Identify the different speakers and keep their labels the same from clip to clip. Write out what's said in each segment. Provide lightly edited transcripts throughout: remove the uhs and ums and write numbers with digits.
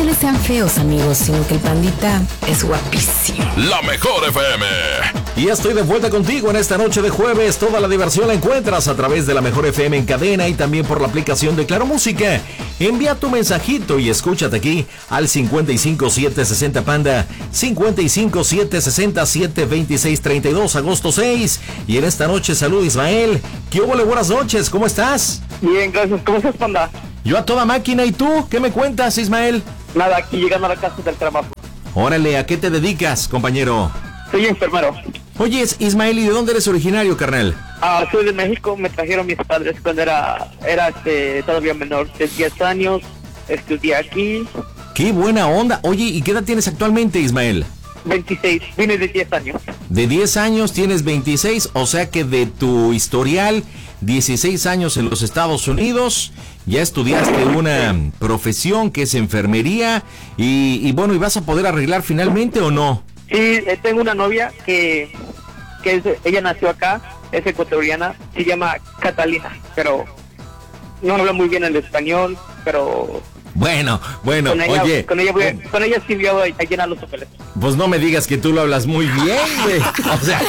Speaker 1: le sean feos, amigos, sino que el pandita es guapísimo.
Speaker 2: La Mejor FM.
Speaker 3: Y estoy de vuelta contigo en esta noche de jueves. Toda la diversión la encuentras a través de La Mejor FM en cadena y también por la aplicación de Claro Música. Envía tu mensajito y escúchate aquí al 55760 Panda, 55760-72632, agosto 6. Y en esta noche, salud Ismael. ¿Qué hubo? Buenas noches, ¿cómo estás?
Speaker 4: Bien, gracias. ¿Cómo estás, Panda?
Speaker 3: Yo a toda máquina. ¿Y tú? ¿Qué me cuentas, Ismael?
Speaker 4: Nada, aquí llegando a la casa del trabajo.
Speaker 3: Órale, ¿a qué te dedicas, compañero?
Speaker 4: Soy enfermero.
Speaker 3: Oye, Ismael, ¿y de dónde eres originario, carnal?
Speaker 4: Soy de México, me trajeron mis padres cuando era todavía menor, de 10 años, estudié aquí.
Speaker 3: ¡Qué buena onda! Oye, ¿y qué edad tienes actualmente, Ismael?
Speaker 4: 26, vine de 10 años.
Speaker 3: De 10 años tienes 26, o sea que de tu historial, 16 años en los Estados Unidos, ya estudiaste una profesión que es enfermería, y bueno, ¿y vas a poder arreglar finalmente o no?
Speaker 4: Sí, tengo una novia que ella nació acá, es ecuatoriana, se llama Catalina, pero no habla muy bien el español, pero...
Speaker 3: Bueno,
Speaker 4: con ella,
Speaker 3: oye...
Speaker 4: Con ella sí vio a llenar los papeles.
Speaker 3: Pues no me digas que tú lo hablas muy bien, güey. O sea...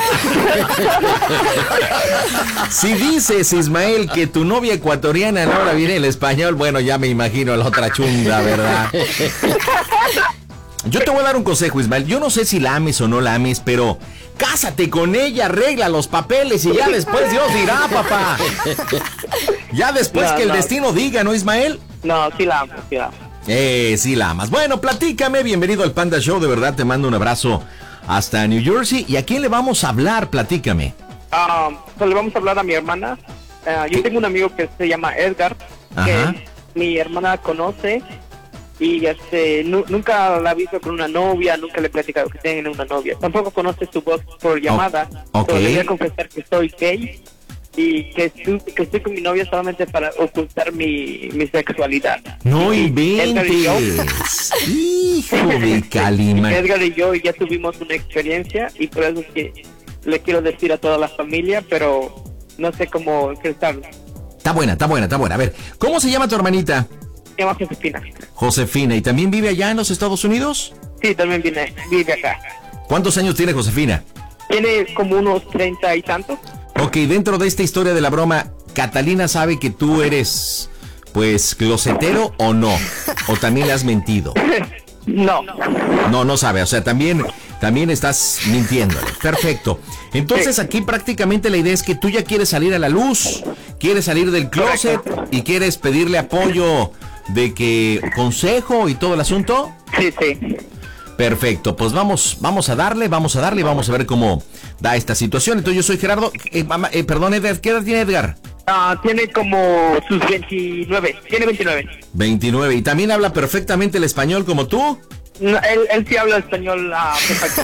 Speaker 3: Si dices, Ismael, que tu novia ecuatoriana no habla bien el español, bueno, ya me imagino la otra chunga, ¿verdad? Yo te voy a dar un consejo, Ismael. Yo no sé si la ames o no la ames, pero cásate con ella, arregla los papeles y ya después Dios dirá, papá. Ya después que el destino diga, ¿no, Ismael?
Speaker 4: No, sí la amo, sí la amo.
Speaker 3: Sí la amas. Bueno, platícame, bienvenido al Panda Show, de verdad te mando un abrazo hasta New Jersey. ¿Y a quién le vamos a hablar? Platícame.
Speaker 4: Pues le vamos a hablar a mi hermana. Yo tengo un amigo que se llama Edgar, que mi hermana conoce. Y nunca la ha visto con una novia, nunca le he platicado que tiene una novia. Tampoco conoce su voz por llamada.
Speaker 3: Okay.
Speaker 4: Le voy a confesar que soy gay y que estoy con mi novia solamente para ocultar mi sexualidad.
Speaker 3: No
Speaker 4: y
Speaker 3: inventes. Hijo de Calima.
Speaker 4: Edgar y yo ya tuvimos una experiencia y por eso es que le quiero decir a toda la familia, pero no sé cómo expresarlo.
Speaker 3: Está buena. A ver, ¿cómo se llama tu hermanita?
Speaker 4: Se llama Josefina.
Speaker 3: Josefina, ¿y también vive allá en los Estados Unidos?
Speaker 4: Sí, también vive acá.
Speaker 3: ¿Cuántos años tiene Josefina?
Speaker 4: Tiene como unos 30 y tantos.
Speaker 3: Ok, dentro de esta historia de la broma, ¿Catalina sabe que tú eres, pues, closetero o no? ¿O también le has mentido?
Speaker 4: No.
Speaker 3: No sabe, o sea, también estás mintiéndole. Perfecto. Entonces aquí prácticamente la idea es que tú ya quieres salir a la luz, quieres salir del closet y quieres pedirle apoyo de que consejo y todo el asunto.
Speaker 4: Sí.
Speaker 3: Perfecto, pues vamos a darle y vamos a ver cómo da esta situación. Entonces yo soy Gerardo, perdón Edgar, ¿qué edad tiene Edgar?
Speaker 4: Tiene como sus 29, tiene 29.
Speaker 3: 29, ¿y también habla perfectamente el español como tú?
Speaker 4: No, él sí habla español perfecto.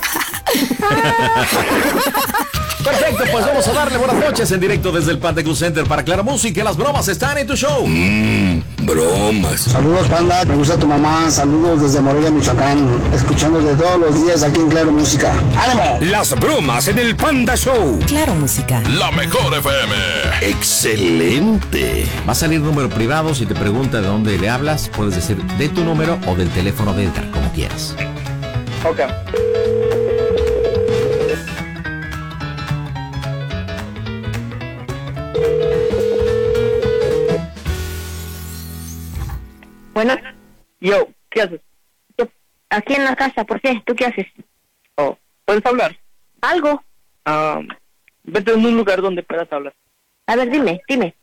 Speaker 3: Perfecto, pues vamos a darle buenas noches en directo desde el Panda Cool Center para Claro Música. Las bromas están en tu show.
Speaker 2: Bromas.
Speaker 5: Saludos, Panda, me gusta tu mamá. Saludos desde Morelia, Michoacán. Escuchándote todos los días aquí en Claro Música. ¡Ánimo!
Speaker 2: Las bromas en el Panda Show.
Speaker 1: Claro Música.
Speaker 2: La Mejor FM. Excelente.
Speaker 3: Va a salir número privado. Si te pregunta de dónde le hablas, puedes decir de tu número o del teléfono de Edgar, como quieras.
Speaker 4: Ok.
Speaker 6: Bueno,
Speaker 4: Yo, ¿qué haces?
Speaker 6: aquí en la casa, ¿por qué? ¿Tú qué haces?
Speaker 4: ¿Puedes hablar?
Speaker 6: ¿Algo?
Speaker 4: Vete en un lugar donde puedas hablar.
Speaker 6: A ver, dime.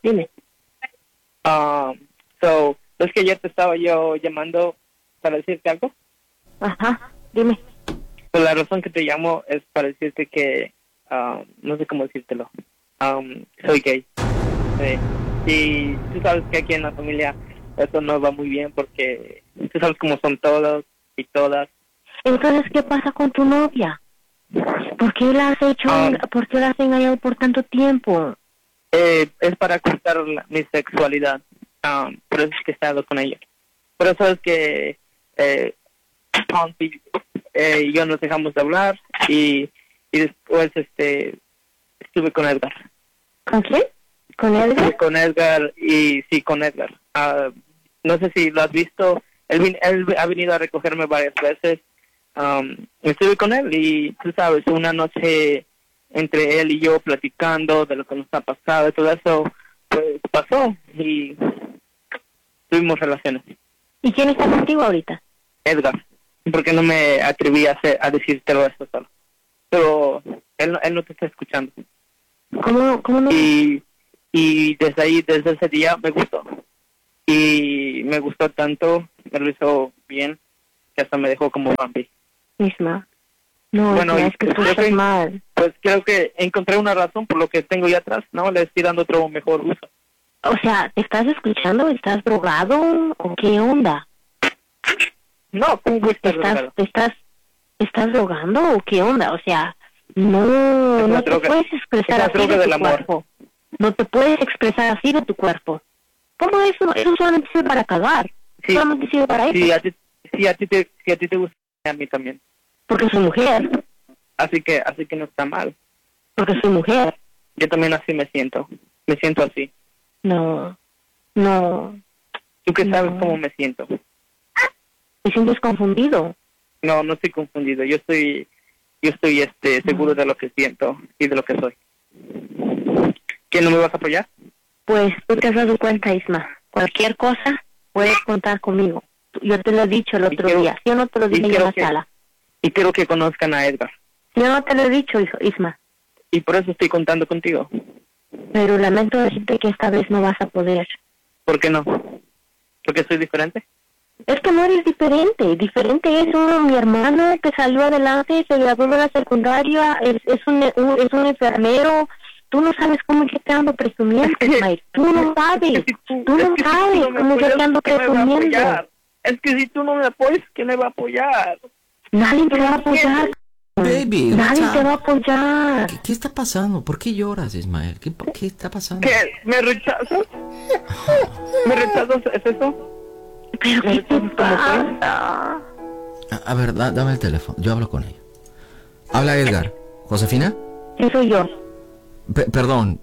Speaker 4: Es que ayer te estaba yo llamando para decirte algo.
Speaker 6: Ajá, dime.
Speaker 4: Pues la razón que te llamo es para decirte que, no sé cómo decírtelo. Soy gay. Y tú sabes que aquí en la familia eso no va muy bien porque tú sabes cómo son todos y todas.
Speaker 6: Entonces, ¿qué pasa con tu novia? ¿Por qué la has hecho, por qué la has engañado por tanto tiempo?
Speaker 4: Es para ocultar mi sexualidad. Por eso es que he estado con ella. Por eso es que Ponzi y yo nos dejamos de hablar y después estuve con Edgar.
Speaker 6: ¿Con quién? ¿Con Edgar?
Speaker 4: Con Edgar y sí, con Edgar. No sé si lo has visto, Él ha venido a recogerme varias veces. Estuve con él y, tú sabes, una noche entre él y yo platicando de lo que nos ha pasado y todo eso, pues pasó y tuvimos relaciones.
Speaker 6: ¿Y quién está contigo ahorita?
Speaker 4: Edgar, porque no me atreví a decírtelo esto solo. Pero él no te está escuchando.
Speaker 6: ¿Cómo no?
Speaker 4: Y desde ese día me gustó. Y me gustó tanto, me lo hizo bien, que hasta me dejó como vampiro.
Speaker 6: Isma, no,
Speaker 4: Bueno,
Speaker 6: es que tú estás mal.
Speaker 4: Pues creo que encontré una razón por lo que tengo ya atrás, ¿no? Le estoy dando otro mejor uso.
Speaker 6: O sea, ¿te estás escuchando? ¿Estás drogado? ¿O qué onda?
Speaker 4: No, ¿cómo voy a estar drogado?
Speaker 6: ¿Estás drogando o qué onda? O sea, no te puedes expresar así de tu cuerpo. No te puedes expresar así de tu cuerpo. ¿Cómo eso? Eso solamente sirve para cagar.
Speaker 4: Sí,
Speaker 6: solamente sirve para eso.
Speaker 4: Si a ti te gusta, a mí también.
Speaker 6: Porque soy mujer.
Speaker 4: Así que no está mal.
Speaker 6: Porque soy mujer.
Speaker 4: Yo también así me siento así.
Speaker 6: No.
Speaker 4: ¿Tú qué sabes cómo me siento?
Speaker 6: ¿Te sientes confundido?
Speaker 4: No estoy confundido. Yo estoy seguro de lo que siento y de lo que soy. ¿Que no me vas a apoyar?
Speaker 6: Pues tú te has dado cuenta, Isma. Cualquier cosa puedes contar conmigo. Yo te lo he dicho el otro día. Yo no te lo dije en la sala.
Speaker 4: Y quiero que conozcan a Edgar.
Speaker 6: Yo no te lo he dicho, Isma.
Speaker 4: Y por eso estoy contando contigo.
Speaker 6: Pero lamento decirte que esta vez no vas a poder.
Speaker 4: ¿Por qué no? ¿Porque soy diferente?
Speaker 6: Es que no eres diferente. Diferente es mi hermano que salió adelante, se graduó de la secundaria, es un enfermero. Tú no sabes cómo yo te ando presumiendo, Ismael. Tú no sabes. Tú no sabes cómo yo te ando presumiendo.
Speaker 4: Es que si tú no me apoyas, ¿quién me va a apoyar?
Speaker 6: Nadie te va a apoyar.
Speaker 3: Baby,
Speaker 6: nadie te va a apoyar.
Speaker 3: ¿Qué está pasando? ¿Por qué lloras, Ismael? ¿Qué está pasando?
Speaker 4: ¿Qué? ¿Me rechazas? ¿Me rechazas? ¿Es eso?
Speaker 6: ¿Pero qué te pasa?
Speaker 3: A ver, dame el teléfono. Yo hablo con ella. Habla Edgar. ¿Josefina?
Speaker 6: Sí, soy yo.
Speaker 3: Perdón.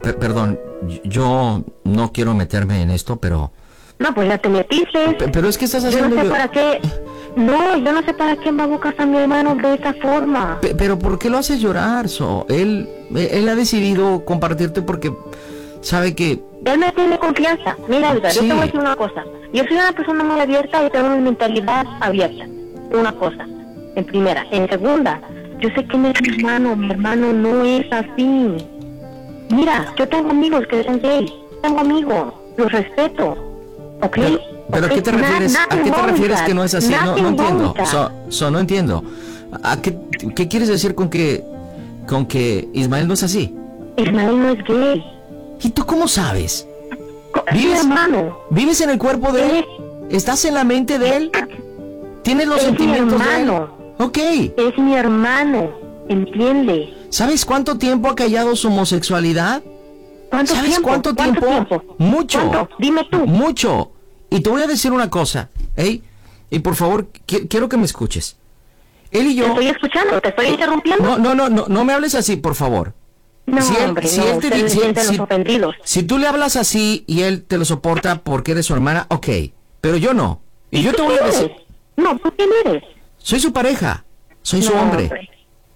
Speaker 3: Yo no quiero meterme en esto, pero...
Speaker 6: No, pues ya te metiste.
Speaker 3: Pero es que estás haciendo...
Speaker 6: Yo no sé para qué... No, yo no sé para qué embaucas a mi hermano de esta forma.
Speaker 3: Pero ¿por qué lo haces llorar, Él ha decidido compartirte porque sabe que...
Speaker 6: Él me tiene confianza. Mira, Edgar, yo te voy a decir una cosa. Yo soy una persona muy abierta y tengo una mentalidad abierta. Una cosa, en primera. En segunda, yo sé quién es mi hermano no es así. Mira, yo tengo amigos que son gays. Tengo amigos, los respeto. ¿Ok?
Speaker 3: ¿Pero a qué te refieres? ¿A qué te refieres que no es así? No entiendo. No entiendo. ¿A qué quieres decir con que Ismael no es así?
Speaker 6: Ismael no es gay.
Speaker 3: ¿Y tú cómo sabes?
Speaker 6: ¿Vives, hermano?
Speaker 3: ¿Vives en el cuerpo de él? ¿Estás en la mente de él? ¿Tienes los sentimientos de él? Ok.
Speaker 6: Es mi hermano, ¿entiende?
Speaker 3: ¿Sabes cuánto tiempo ha callado su homosexualidad? ¿Sabes cuánto tiempo? Mucho.
Speaker 6: ¿Cuánto? Dime tú.
Speaker 3: Mucho. Y te voy a decir una cosa, ¿eh? Y por favor, quiero que me escuches. Él y yo...
Speaker 6: Te estoy escuchando, te estoy interrumpiendo.
Speaker 3: No me hables así, por favor.
Speaker 6: No, ofendidos.
Speaker 3: Si tú le hablas así y él te lo soporta porque eres su hermana, ok. Pero yo no. Y yo te voy a decir...
Speaker 6: No, ¿tú quién eres?
Speaker 3: Soy su pareja. Soy su hombre.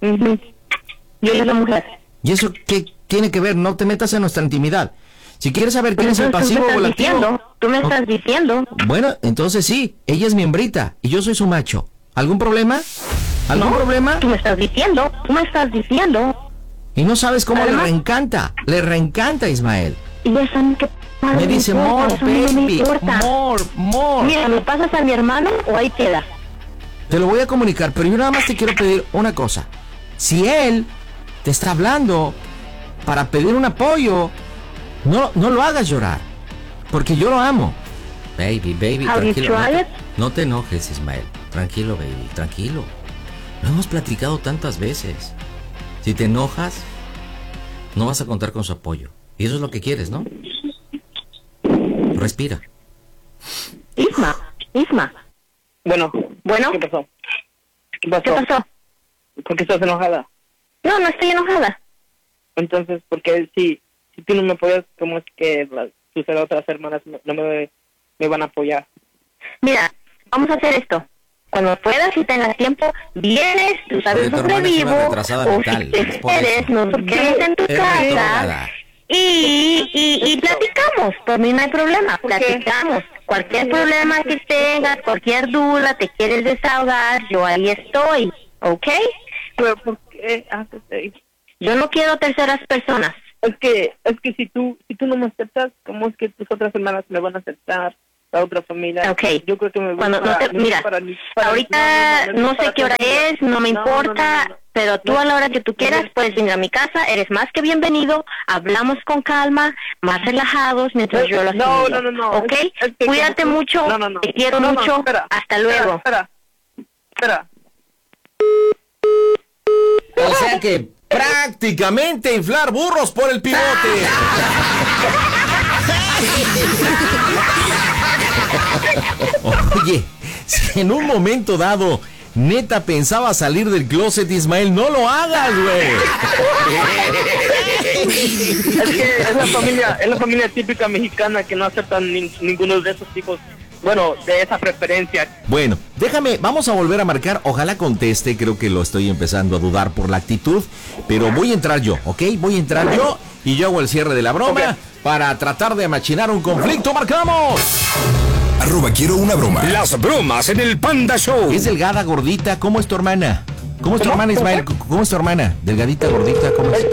Speaker 6: Yo soy la mujer.
Speaker 3: ¿Y eso qué tiene que ver? No te metas en nuestra intimidad. Si quieres saber quién es el pasivo o el activo...
Speaker 6: Tú me estás diciendo.
Speaker 3: Bueno, entonces sí, ella es mi hembrita y yo soy su macho. ¿Algún problema? ¿Algún problema?
Speaker 6: Tú me estás diciendo.
Speaker 3: Y no sabes cómo le reencanta Ismael.
Speaker 6: Y eso a mí que...
Speaker 3: Me dice, more, baby, more.
Speaker 6: Mira, ¿me pasas a mi hermano o ahí queda?
Speaker 3: Te lo voy a comunicar, pero yo nada más te quiero pedir una cosa. Si él te está hablando para pedir un apoyo, no lo hagas llorar, porque yo lo amo. Baby, tranquilo. No te enojes, Ismael. Tranquilo, baby, tranquilo. Lo hemos platicado tantas veces. Si te enojas, no vas a contar con su apoyo. Y eso es lo que quieres, ¿no? Respira.
Speaker 6: Isma.
Speaker 4: Bueno. ¿Qué pasó? ¿Qué pasó? ¿Por qué estás enojada?
Speaker 6: No estoy enojada.
Speaker 4: Entonces, ¿por qué si tú no me apoyas, cómo es que tus otras hermanas no me van a apoyar?
Speaker 6: Mira, vamos a hacer esto. Cuando puedas y tengas tiempo, vienes, tú sabes dónde vivo, o si te esperes, nos quedamos en tu casa y platicamos. Por mí no hay problema, platicamos. Cualquier problema que tengas, cualquier duda, te quieres desahogar, yo ahí estoy, ¿ok?
Speaker 4: Pero ¿por qué?
Speaker 6: Yo no quiero terceras personas.
Speaker 4: Es que si tú no me aceptas, ¿cómo es que tus otras hermanas me van a aceptar? La otra familia.
Speaker 6: Okay.
Speaker 4: Yo creo que me
Speaker 6: Cuando mira, ahorita no sé qué hora es, no me importa, pero tú a la hora que tú quieras puedes venir a mi casa, eres más que bienvenido, hablamos con calma, más relajados mientras yo lo asimilo.
Speaker 4: No.
Speaker 6: ¿Ok?
Speaker 4: Es que
Speaker 6: cuídate mucho, te quiero mucho,
Speaker 4: espera,
Speaker 6: hasta luego.
Speaker 4: Espera.
Speaker 3: O sea que prácticamente inflar burros por el pivote. Oye, si en un momento dado neta pensaba salir del closet, Ismael, no lo hagas, güey.
Speaker 4: Es que es la familia típica mexicana que no aceptan ninguno de esos tipos. Bueno, de esa preferencia.
Speaker 3: Bueno, vamos a volver a marcar, ojalá conteste, creo que lo estoy empezando a dudar por la actitud, pero voy a entrar yo, ¿ok? Voy a entrar yo y yo hago el cierre de la broma para tratar de amachinar un conflicto. ¡Marcamos!
Speaker 2: @quiero una broma. Las bromas en el Panda Show.
Speaker 3: Es delgada, gordita, ¿cómo es tu hermana? ¿Cómo es tu hermana, Ismael? ¿Cómo es tu hermana? Delgadita, gordita, ¿cómo es?